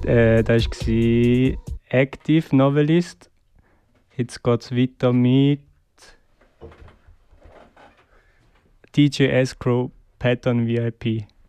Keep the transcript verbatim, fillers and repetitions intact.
Äh, das war Active Novelist. Jetzt geht es weiter mit D J Escrow Pattern V I P.